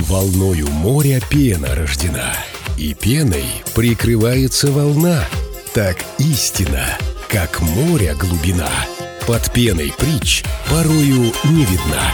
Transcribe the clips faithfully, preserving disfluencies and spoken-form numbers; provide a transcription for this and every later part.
Волною моря пена рождена, и пеной прикрывается волна. Так истина, как моря глубина, под пеной притч порою не видна.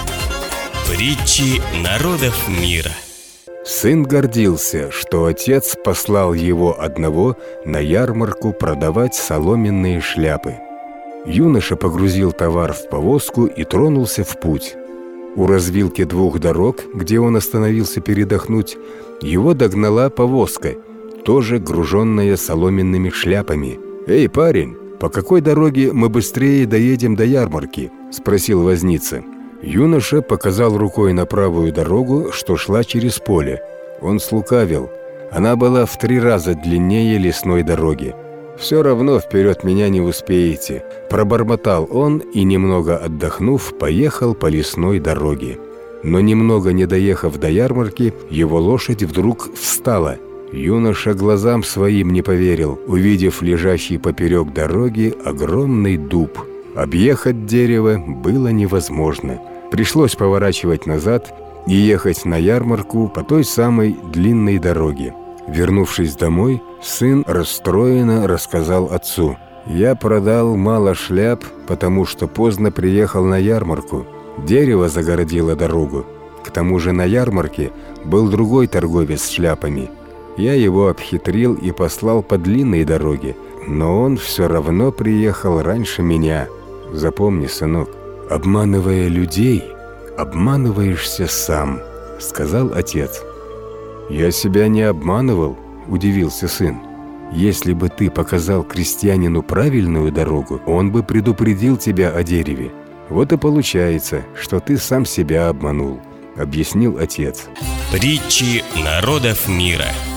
Притчи народов мира. Сын гордился, что отец послал его одного на ярмарку продавать соломенные шляпы. Юноша погрузил товар в повозку и тронулся в путь. У развилки двух дорог, где он остановился передохнуть, его догнала повозка, тоже груженная соломенными шляпами. «Эй, парень, по какой дороге мы быстрее доедем до ярмарки?» – спросил возница. Юноша показал рукой на правую дорогу, что шла через поле. Он слукавил. Она была в три раза длиннее лесной дороги. «Все равно вперед меня не успеете», – пробормотал он и, немного отдохнув, поехал по лесной дороге. Но немного не доехав до ярмарки, его лошадь вдруг встала. Юноша глазам своим не поверил, увидев лежащий поперек дороги огромный дуб. Объехать дерево было невозможно. Пришлось поворачивать назад и ехать на ярмарку по той самой длинной дороге. Вернувшись домой, сын расстроенно рассказал отцу: «Я продал мало шляп, потому что поздно приехал на ярмарку. Дерево загородило дорогу. К тому же на ярмарке был другой торговец с шляпами. Я его обхитрил и послал по длинной дороге, но он все равно приехал раньше меня. Запомни, сынок, обманывая людей, обманываешься сам», — сказал отец. «Я себя не обманывал», — удивился сын. «Если бы ты показал крестьянину правильную дорогу, он бы предупредил тебя о дереве. Вот и получается, что ты сам себя обманул», — объяснил отец. Притчи народов мира.